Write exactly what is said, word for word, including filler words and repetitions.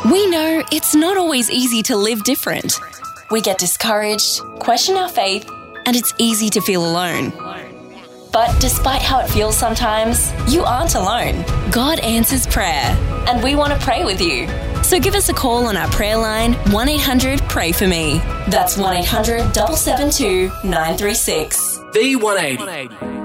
We know it's not always easy to live different. We get discouraged, question our faith, and it's easy to feel alone. But despite how it feels sometimes, you aren't alone. God answers prayer, and we want to pray with you. So give us a call on our prayer line, one eight hundred pray for me. That's one eight hundred seven seven two nine three six. V one eighty.